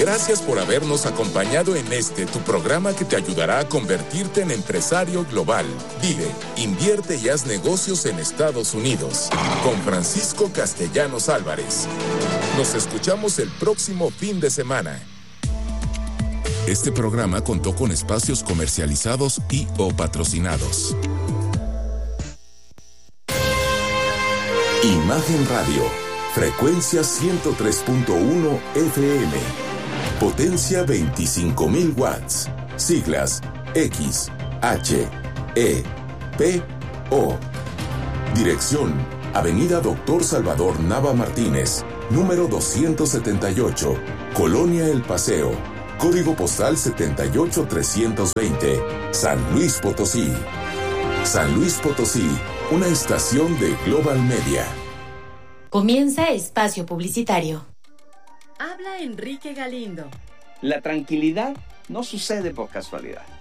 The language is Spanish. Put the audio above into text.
Gracias por habernos acompañado en tu programa que te ayudará a convertirte en empresario global. Vive, invierte y haz negocios en Estados Unidos. Con Francisco Castellanos Álvarez. Nos escuchamos el próximo fin de semana. Este programa contó con espacios comercializados y/o patrocinados. Imagen Radio, frecuencia 103.1 FM, potencia 25.000 watts, siglas X, H, E, P, O. Dirección, Avenida Doctor Salvador Nava Martínez, número 278, Colonia El Paseo, código postal 78320, San Luis Potosí. San Luis Potosí, una estación de Global Media. Comienza espacio publicitario. Habla Enrique Galindo. La tranquilidad no sucede por casualidad.